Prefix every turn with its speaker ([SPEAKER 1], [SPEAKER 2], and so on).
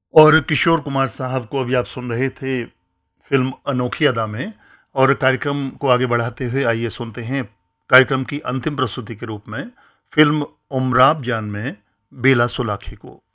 [SPEAKER 1] और किशोर कुमार साहब को अभी आप सुन रहे थे फ़िल्म अनोखी अदा में। और कार्यक्रम को आगे बढ़ाते हुए आइए सुनते हैं कार्यक्रम की अंतिम प्रस्तुति के रूप में फ़िल्म उमराव जान में बेला सुलाखी को।